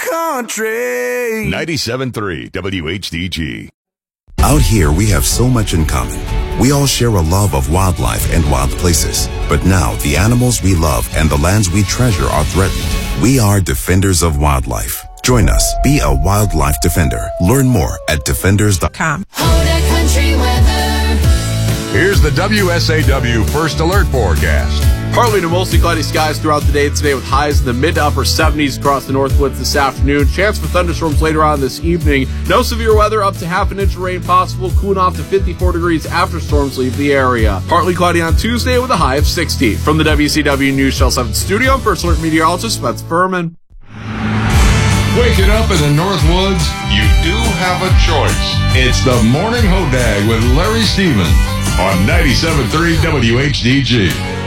country. 97.3 WHDG. Out here, we have so much in common. We all share a love of wildlife and wild places. But now, the animals we love and the lands we treasure are threatened. We are Defenders of Wildlife. Join us. Be a wildlife defender. Learn more at defenders.com. Country weather. Here's the WSAW First Alert Forecast. Partly to mostly cloudy skies throughout the day today with highs in the mid to upper 70s across the Northwoods this afternoon. Chance for thunderstorms later on this evening. No severe weather, up to half an inch of rain possible. Cooling off to 54 degrees after storms leave the area. Partly cloudy on Tuesday with a high of 60. From the WCW News Channel 7 studio, I'm First Alert meteorologist Beth Furman. Waking up in the Northwoods, you do have a choice. It's the Morning Hodag with Larry Stevens on 97.3 WHDG.